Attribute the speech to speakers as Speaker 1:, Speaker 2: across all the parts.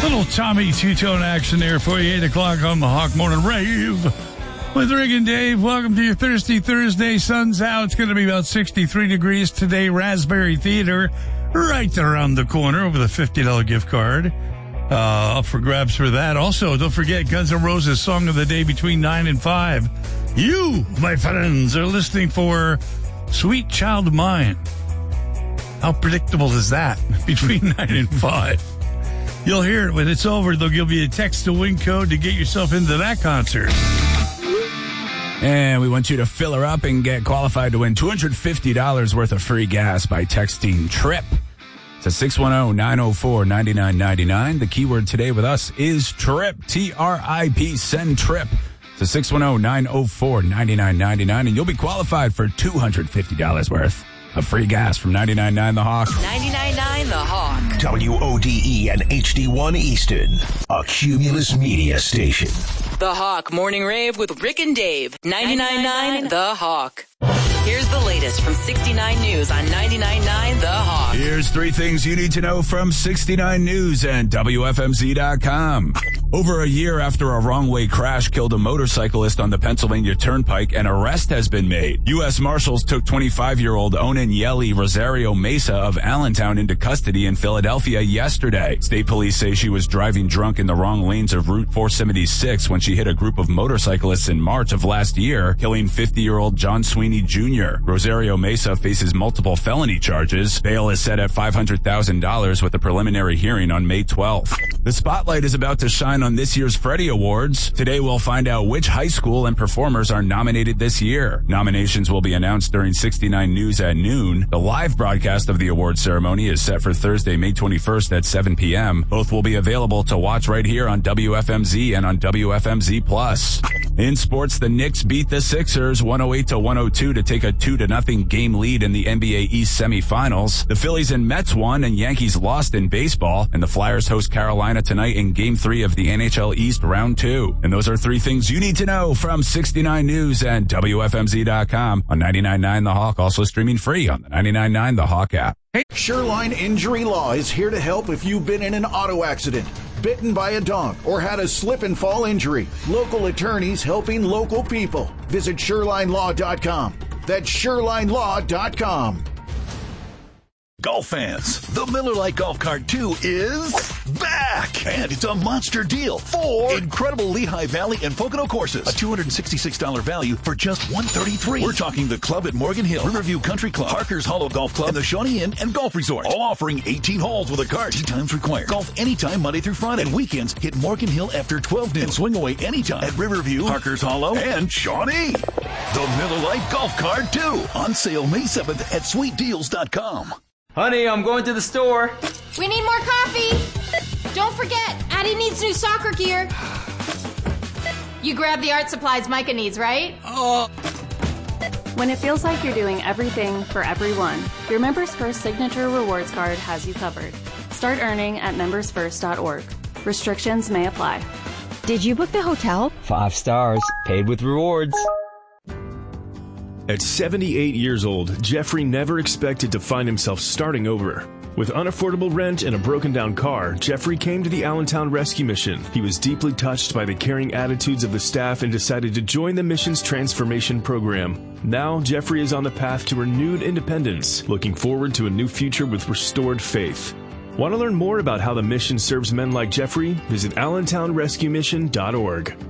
Speaker 1: Little Tommy Two-Tone action there for you. 8 o'clock on the Hawk Morning Rave with Rick and Dave. Welcome to your Thirsty Thursday. Sun's out. It's going to be about 63 degrees today. Raspberry Theater right around the corner with a $50 gift card. Up for grabs for that. Also, don't forget Guns N' Roses song of the day between 9 and 5. You, my friends, are listening for Sweet Child of Mine. How predictable is that? Between 9 and 5. You'll hear it when it's over. They'll give you a text to win code to get yourself into that concert.
Speaker 2: And we want you to fill her up and get qualified to win $250 worth of free gas by texting TRIP to 610-904-9999. The keyword today with us is TRIP, T-R-I-P, send TRIP to 610-904-9999. And you'll be qualified for $250 worth of free gas from 99.9 The Hawk.
Speaker 3: 99.9 The Hawk.
Speaker 4: WODE and HD1 Easton, a Cumulus Media station.
Speaker 3: The Hawk Morning Rave with Rick and Dave. 99.9 The Hawk. Here's the latest from 69 News on 99.9 The Hawk.
Speaker 2: Here's 3 things you need to know from 69 News and WFMZ.com. Over a year after a wrong-way crash killed a motorcyclist on the Pennsylvania Turnpike, an arrest has been made. U.S. Marshals took 25-year-old Onanyeli Rosario Mesa of Allentown into custody in Philadelphia yesterday. State police say she was driving drunk in the wrong lanes of Route 476 when she hit a group of motorcyclists in March of last year, killing 50-year-old John Sweeney Jr. Rosario Mesa faces multiple felony charges. Bail is set at $500,000 with a preliminary hearing on May 12th. The spotlight is about to shine on this year's Freddie Awards. Today we'll find out which high school and performers are nominated this year. Nominations will be announced during 69 News at noon. The live broadcast of the awards ceremony is set for Thursday, May 21st at 7 p.m. Both will be available to watch right here on WFMZ and on WFMZ Plus. In sports, the Knicks beat the Sixers 108-102 to take a 2-0 game lead in the NBA East semifinals. The Phillies and Mets won and Yankees lost in baseball, and the Flyers host Carolina tonight in Game 3 of the NHL East Round 2. And those are 3 things you need to know from 69 News and WFMZ.com on 99.9 The Hawk, also streaming free on the 99.9 The Hawk app.
Speaker 5: Shoreline Injury Law is here to help if you've been in an auto accident, bitten by a dog, or had a slip and fall injury. Local attorneys helping local people. Visit ShorelineLaw.com. That's ShorelineLaw.com.
Speaker 6: Golf fans, the Miller Lite Golf Cart 2 is back! And it's a monster deal. 4 incredible Lehigh Valley and Pocono courses. A $266 value for just $133. We're talking the club at Morgan Hill, Riverview Country Club, Parker's Hollow Golf Club, and the Shawnee Inn and Golf Resort. All offering 18 holes with a cart. Tee times required. Golf anytime Monday through Friday. And weekends, hit Morgan Hill after 12 noon. And swing away anytime at Riverview, Parker's Hollow, and Shawnee. The Miller Lite Golf Cart 2. On sale May 7th at sweetdeals.com.
Speaker 7: Honey, I'm going to the store.
Speaker 8: We need more coffee. Don't forget, Addie needs new soccer gear. You grab the art supplies Micah needs, right?
Speaker 7: Oh.
Speaker 9: When it feels like you're doing everything for everyone, your Members First Signature Rewards Card has you covered. Start earning at membersfirst.org. Restrictions may apply.
Speaker 10: Did you book the hotel?
Speaker 7: 5 stars. Paid with rewards.
Speaker 11: At 78 years old, Jeffrey never expected to find himself starting over. With unaffordable rent and a broken-down car, Jeffrey came to the Allentown Rescue Mission. He was deeply touched by the caring attitudes of the staff and decided to join the mission's transformation program. Now, Jeffrey is on the path to renewed independence, looking forward to a new future with restored faith. Want to learn more about how the mission serves men like Jeffrey? Visit AllentownRescueMission.org.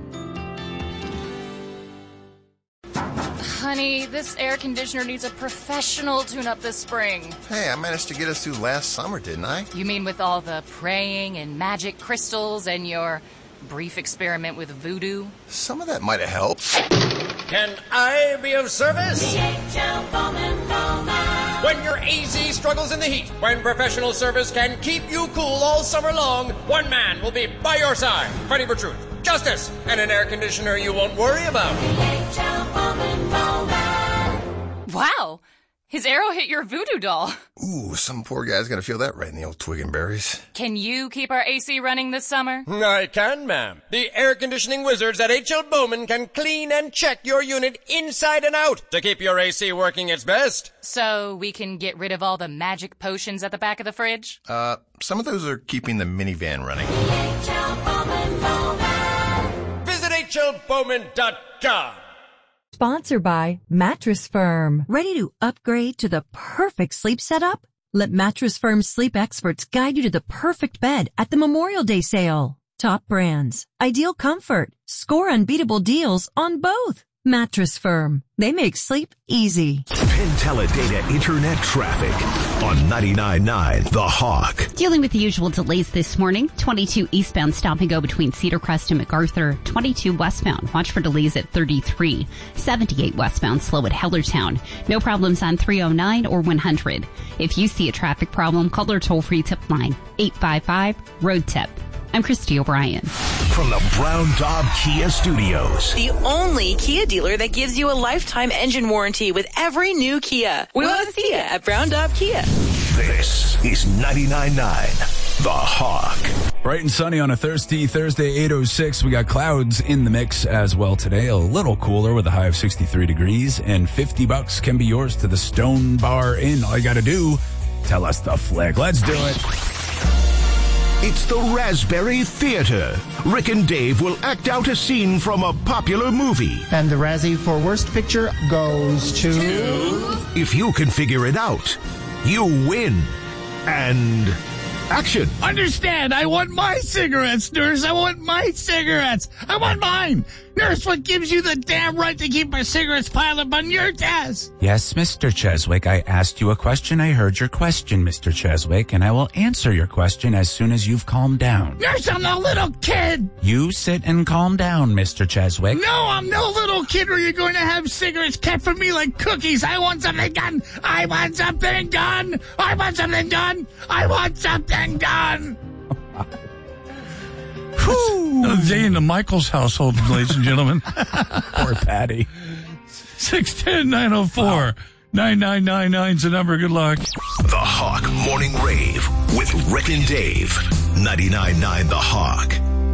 Speaker 8: Honey, this air conditioner needs a professional tune-up this spring.
Speaker 12: Hey, I managed to get us through last summer, didn't I?
Speaker 8: You mean with all the praying and magic crystals and your brief experiment with voodoo?
Speaker 12: Some of that might have helped.
Speaker 13: Can I be of service?
Speaker 14: DHL Bowman Bowman.
Speaker 13: When your AZ struggles in the heat, when professional service can keep you cool all summer long, one man will be by your side, fighting for truth, justice, and an air conditioner you won't worry about.
Speaker 14: DHL Bowman Bowman.
Speaker 8: Wow!
Speaker 15: His arrow hit your voodoo doll.
Speaker 12: Ooh, some poor guy's gonna feel that right in the old twig and berries.
Speaker 15: Can you keep our AC running this summer?
Speaker 13: I can, ma'am. The air conditioning wizards at H.L. Bowman can clean and check your unit inside and out to keep your AC working its best.
Speaker 15: So we can get rid of all the magic potions at the back of the fridge?
Speaker 12: Some of those are keeping the minivan running.
Speaker 14: H.L. Bowman Bowman.
Speaker 13: Visit hlbowman.com.
Speaker 16: Sponsored by Mattress Firm. Ready to upgrade to the perfect sleep setup? Let Mattress Firm's sleep experts guide you to the perfect bed at the Memorial Day sale. Top brands, ideal comfort, score unbeatable deals on both. Mattress Firm. They make sleep easy.
Speaker 4: Penteledata Internet traffic on 99.9 The Hawk.
Speaker 17: Dealing with the usual delays this morning. 22 eastbound stop and go between Cedar Crest and MacArthur. 22 westbound. Watch for delays at 33. 78 westbound slow at Hellertown. No problems on 309 or 100. If you see a traffic problem, call our toll-free tip line 855-ROAD-TIP. I'm Christy O'Brien.
Speaker 4: From the Brown Daub Kia Studios.
Speaker 3: The only Kia dealer that gives you a lifetime engine warranty with every new Kia. We want to see you at Brown Daub Kia.
Speaker 4: This is 99.9 The Hawk.
Speaker 2: Bright and sunny on a thirsty Thursday, 8:06. We got clouds in the mix as well today. A little cooler with a high of 63 degrees, and $50 can be yours to the Stone Bar Inn. All you got to do, tell us the flick. Let's do it.
Speaker 4: It's the Raspberry Theater. Rick and Dave will act out a scene from a popular movie.
Speaker 18: And the Razzie for Worst Picture goes to...
Speaker 4: If you can figure it out, you win. And... action.
Speaker 1: Understand, I want my cigarettes, nurse. I want my cigarettes. I want mine. Nurse, what gives you the damn right to keep my cigarettes piled up on your desk?
Speaker 19: Yes, Mr. Cheswick, I asked you a question. I heard your question, Mr. Cheswick, and I will answer your question as soon as you've calmed down.
Speaker 1: Nurse, I'm no little kid.
Speaker 19: You sit and calm down, Mr. Cheswick.
Speaker 1: No, I'm no little kid where you're going to have cigarettes kept from me like cookies. I want something done. I want something done. I want something done. I want something done. Another day in the Michaels household, ladies and gentlemen.
Speaker 2: Poor Patty.
Speaker 1: 610-904. 9999's the number. Good luck.
Speaker 4: The Hawk Morning Rave with Rick and Dave. 99.9 The Hawk.